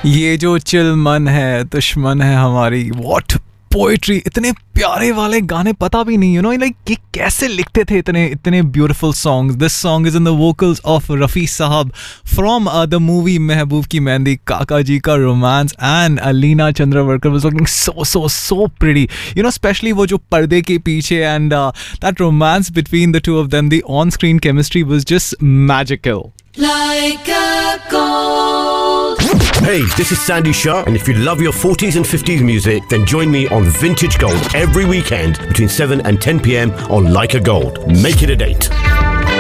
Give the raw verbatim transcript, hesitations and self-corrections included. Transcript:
ये जो चिल मन है दुश्मन है हमारी, व्हाट पोएट्री, इतने प्यारे वाले गाने, पता भी नहीं यू नो लाइक कि कैसे लिखते थे इतने इतने beautiful songs. This song is in the vocals of Rafi साहब फ्रॉम द मूवी महबूब की मेहंदी. काका जी का romance and Alina Chandravarkar was looking so so so pretty you know, specially वो जो पर्दे के पीछे and that romance between the two of them, the on screen chemistry was just magical. Like a gold. Hey, this is Sandy Shah, and if you love your forties and fifties music, then join me on Vintage Gold every weekend between seven and ten p.m. on Like a Gold. Make it a date.